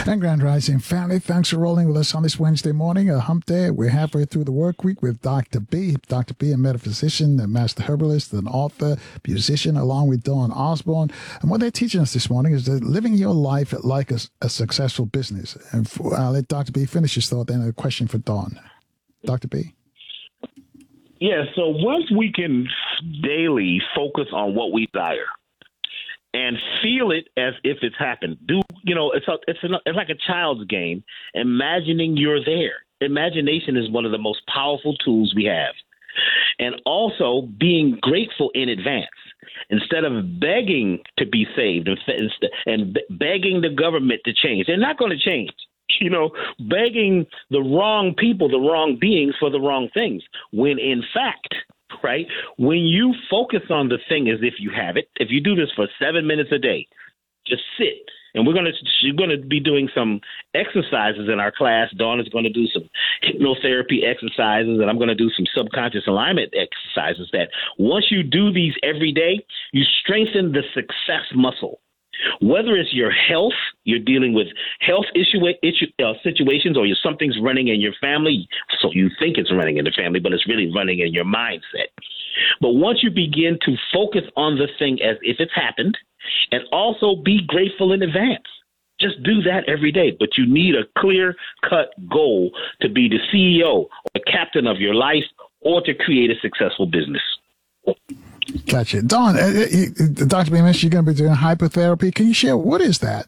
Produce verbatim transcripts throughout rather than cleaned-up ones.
And Grand Rising family, thanks for rolling with us on this Wednesday morning, a hump day. We're halfway through the work week with Doctor B. Doctor B, a metaphysician, a master herbalist, an author, musician, along with Dawn Osborne. And what they're teaching us this morning is that living your life like a, a successful business. And for, I'll let Doctor B finish his thought, then a question for Dawn. Doctor B. Yeah, so once we can daily focus on what we desire and feel it as if it's happened, do you know, it's a, it's, a, it's like a child's game, imagining you're there. Imagination is one of the most powerful tools we have. And also being grateful in advance. Instead of begging to be saved and, and begging the government to change, they're not going to change. You know, begging the wrong people, the wrong beings for the wrong things, when in fact, right, when you focus on the thing as if you have it, if you do this for seven minutes a day, just sit. And we're going to you're going to be doing some exercises in our class. Dawn is going to do some hypnotherapy exercises, and I'm going to do some subconscious alignment exercises that once you do these every day, you strengthen the success muscle. Whether it's your health, you're dealing with health issue, issue uh, situations, or you're, something's running in your family, so you think it's running in the family, but it's really running in your mindset. But once you begin to focus on the thing as if it's happened, and also be grateful in advance, just do that every day. But you need a clear-cut goal to be the C E O or the captain of your life or to create a successful business. Gotcha. Dawn, uh, uh, Doctor B mentioned you're going to be doing hypnotherapy. Can you share what is that?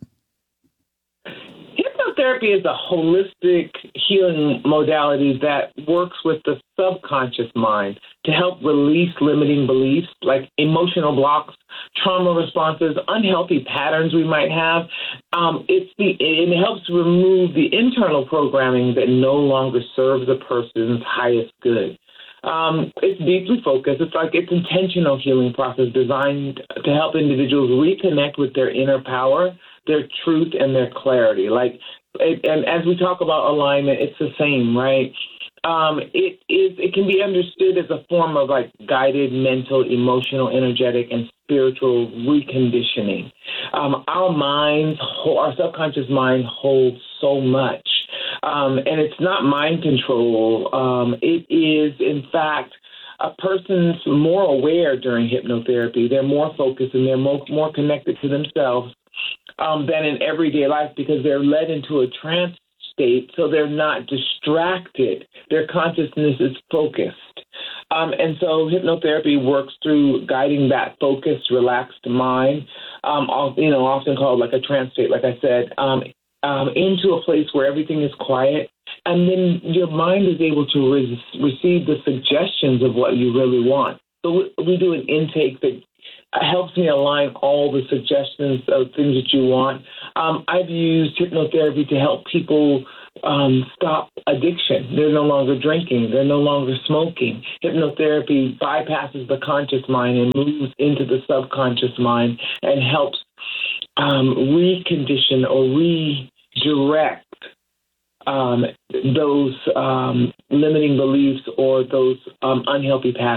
Hypnotherapy is a holistic healing modality that works with the subconscious mind to help release limiting beliefs like emotional blocks, trauma responses, unhealthy patterns we might have. Um, it's the it helps remove the internal programming that no longer serves a person's highest good. Um, it's deeply focused. It's like it's intentional healing process designed to help individuals reconnect with their inner power, their truth, and their clarity. Like, it, and as we talk about alignment, it's the same, right? Um, it is. It can be understood as a form of like guided mental, emotional, energetic, and spiritual reconditioning. Um, our minds, our subconscious mind holds so much. Um, and it's not mind control. Um, it is, in fact, a person's more aware during hypnotherapy. They're more focused and they're more, more connected to themselves um, than in everyday life because they're led into a trance state, so they're not distracted. Their consciousness is focused. Um, and so hypnotherapy works through guiding that focused, relaxed mind, um, you know, often called like a trance state, like I said, um, Um, into a place where everything is quiet, and then your mind is able to re- receive the suggestions of what you really want. So we, we do an intake that helps me align all the suggestions of things that you want. Um, I've used hypnotherapy to help people um, stop addiction. They're no longer drinking. They're no longer smoking. Hypnotherapy bypasses the conscious mind and moves into the subconscious mind and helps um, recondition or redirect um, those um, limiting beliefs or those um, unhealthy patterns.